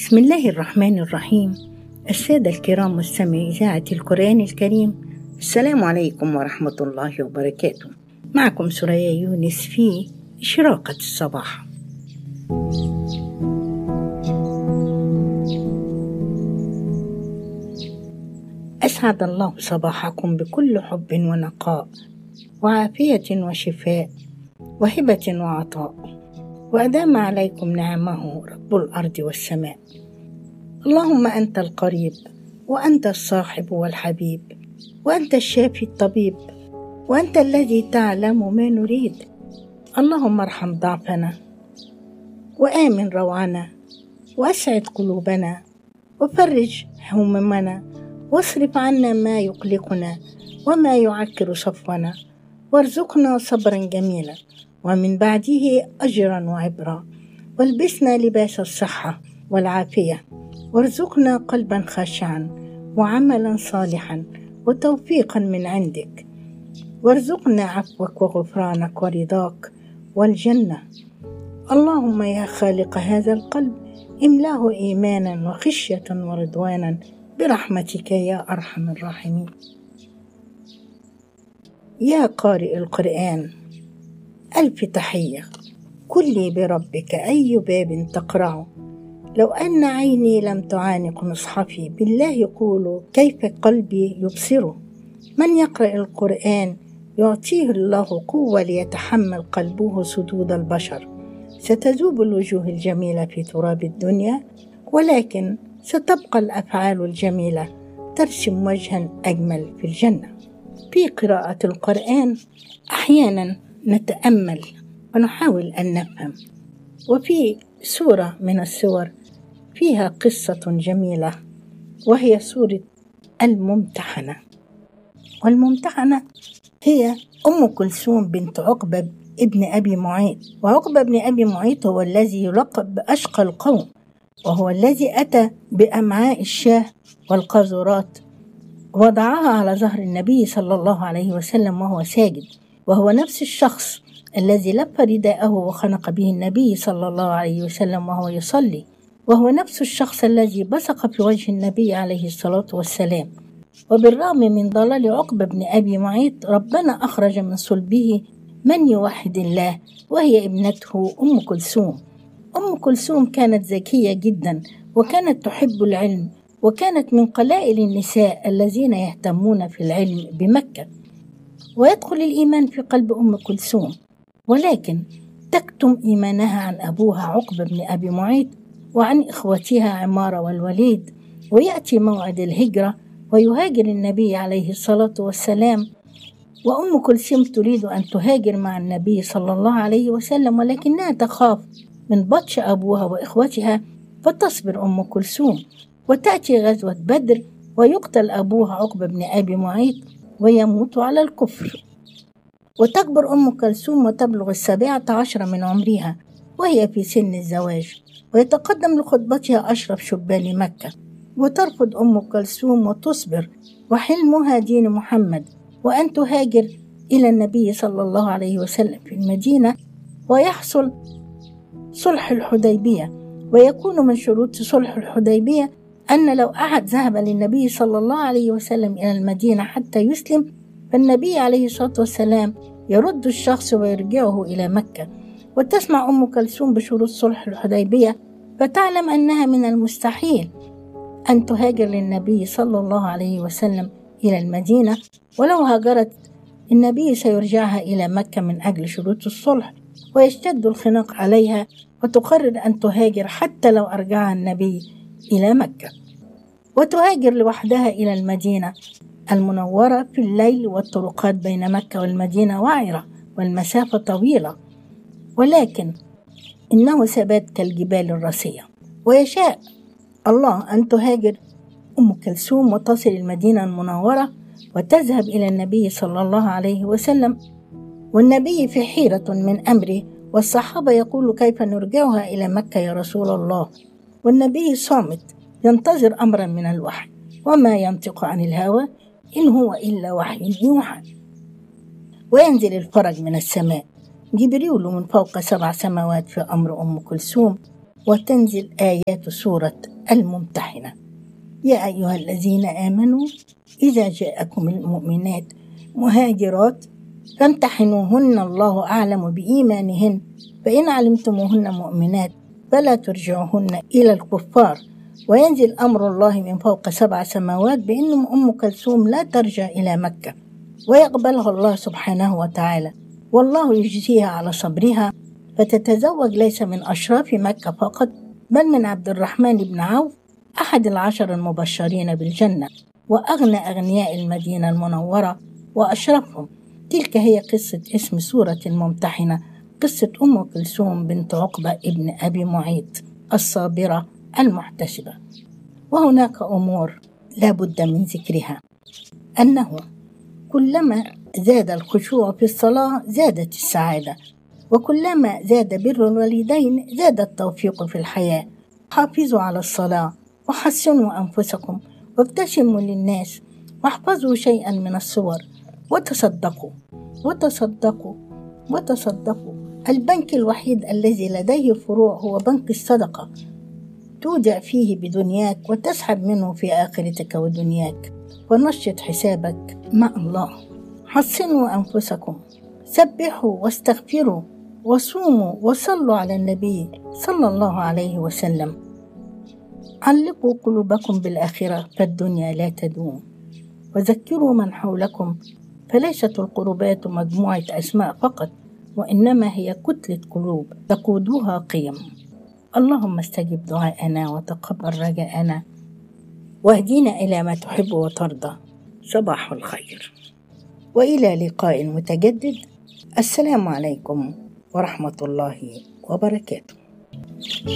بسم الله الرحمن الرحيم. السادة الكرام مستمعي إذاعة القرآن الكريم، السلام عليكم ورحمة الله وبركاته. معكم سوريا يونس في إشراقة الصباح. أسعد الله صباحكم بكل حب ونقاء وعافية وشفاء وهبة وعطاء، وأدام عليكم نعمه رب الأرض والسماء. اللهم أنت القريب، وأنت الصاحب والحبيب، وأنت الشافي الطبيب، وأنت الذي تعلم ما نريد. اللهم ارحم ضعفنا وآمن روعنا وأسعد قلوبنا وفرج همومنا، واصرف عنا ما يقلقنا وما يعكر صفونا، وارزقنا صبرا جميلا ومن بعده أجرا وعبرا، والبسنا لباس الصحة والعافية، وارزقنا قلبا خاشعا وعملا صالحا وتوفيقا من عندك، وارزقنا عفوك وغفرانك ورضاك والجنة. اللهم يا خالق هذا القلب املاه إيمانا وخشية ورضوانا برحمتك يا أرحم الراحمين. يا قارئ القرآن، ألف تحية. كلي بربك أي باب تقرعه، لو أن عيني لم تعانق مصحفي، بالله قولوا كيف قلبي يبصره. من يقرأ القرآن يعطيه الله قوة ليتحمل قلبه سدود البشر. ستذوب الوجوه الجميلة في تراب الدنيا، ولكن ستبقى الأفعال الجميلة ترسم وجها أجمل في الجنة. في قراءة القرآن أحيانا نتأمل ونحاول أن نفهم، وفي سورة من السور فيها قصة جميلة، وهي سورة الممتحنة. والممتحنة هي أم كلثوم بنت عقبة ابن أبي معيط، وعقبة ابن أبي معيط هو الذي يلقب بأشقى القوم، وهو الذي أتى بأمعاء الشاه والقاذورات وضعها على ظهر النبي صلى الله عليه وسلم وهو ساجد، وهو نفس الشخص الذي لف رداءه وخنق به النبي صلى الله عليه وسلم وهو يصلي، وهو نفس الشخص الذي بصق في وجه النبي عليه الصلاة والسلام. وبالرغم من ضلال عقبة بن أبي معيط، ربنا أخرج من صلبه من يوحد الله، وهي ابنته أم كلثوم. أم كلثوم كانت ذكية جدا، وكانت تحب العلم، وكانت من قلائل النساء الذين يهتمون في العلم بمكة. ويدخل الإيمان في قلب أم كلثوم، ولكن تكتم إيمانها عن أبوها عقبة بن أبي معيط وعن إخوتها عمارة والوليد. ويأتي موعد الهجرة ويهاجر النبي عليه الصلاة والسلام، وأم كلثوم تريد أن تهاجر مع النبي صلى الله عليه وسلم، ولكنها تخاف من بطش أبوها وإخوتها، فتصبر أم كلثوم. وتأتي غزوة بدر ويقتل أبوها عقبة بن أبي معيط ويموت على الكفر. وتكبر أم كلثوم وتبلغ 17 من عمرها وهي في سن الزواج، ويتقدم لخطبتها أشرف شبان مكة، وترفض أم كلثوم وتصبر، وحلمها دين محمد، وأن تهاجر إلى النبي صلى الله عليه وسلم في المدينة، ويحصل صلح الحديبية. ويكون من شروط صلح الحديبية أن لو أحد ذهب للنبي صلى الله عليه وسلم إلى المدينة حتى يسلم، فالنبي عليه الصلاة والسلام يرد الشخص ويرجعه إلى مكة. وتسمع أم كلثوم بشروط صلح الحديبية، فتعلم أنها من المستحيل أن تهاجر للنبي صلى الله عليه وسلم إلى المدينة، ولو هاجرت النبي سيرجعها إلى مكة من أجل شروط الصلح، ويشتد الخناق عليها، وتقرر أن تهاجر حتى لو أرجعها النبي إلى مكة. وتهاجر لوحدها إلى المدينة المنورة في الليل، والطرقات بين مكة والمدينة وعرة والمسافة طويلة، ولكن إنه ثبات كالجبال الراسية. ويشاء الله أن تهاجر أم كلثوم وتصل المدينة المنورة وتذهب إلى النبي صلى الله عليه وسلم، والنبي في حيرة من أمره، والصحابة يقولوا كيف نرجعها إلى مكة يا رسول الله؟ والنبي صامت ينتظر أمرا من الوحي، وما ينطق عن الهوى إن هو إلا وحي يوحى. وينزل الفرج من السماء، جبريل من فوق 7 سماوات في أمر أم كلثوم، وتنزل آيات سورة الممتحنة: يا أيها الذين آمنوا إذا جاءكم المؤمنات مهاجرات فامتحنوهن الله أعلم بإيمانهن، فإن علمتموهن مؤمنات فلا ترجعوهن إلى الكفار. وينزل أمر الله من فوق 7 سماوات بأن أم كلثوم لا ترجع إلى مكة، ويقبلها الله سبحانه وتعالى، والله يجزيها على صبرها، فتتزوج ليس من أشراف مكة فقط، بل من عبد الرحمن بن عوف أحد 10 المبشرين بالجنة، وأغنى أغنياء المدينة المنورة وأشرفهم. تلك هي قصة اسم سورة الممتحنة، قصة أم كلثوم بنت عقبة ابن أبي معيط الصابرة المحتسبة. وهناك أمور لا بد من ذكرها، أنه كلما زاد الخشوع في الصلاة زادت السعادة، وكلما زاد بر الوالدين زاد التوفيق في الحياة. حافظوا على الصلاة وحسنوا أنفسكم وابتسموا للناس واحفظوا شيئا من الصور وتصدقوا وتصدقوا وتصدقوا. البنك الوحيد الذي لديه فروع هو بنك الصدقة، تودع فيه بدنياك وتسحب منه في آخرتك ودنياك، ونشط حسابك مع الله. حسنوا أنفسكم، سبحوا واستغفروا وصوموا وصلوا على النبي صلى الله عليه وسلم. علقوا قلوبكم بالآخرة فالدنيا لا تدوم، وذكروا من حولكم فليست القربات مجموعة أسماء فقط، وإنما هي كتلة قلوب تقودها قيم. اللهم استجب دعاءنا وتقبل رجاءنا، واهدينا إلى ما تحب وترضى. صباح الخير، وإلى لقاء متجدد. السلام عليكم ورحمة الله وبركاته.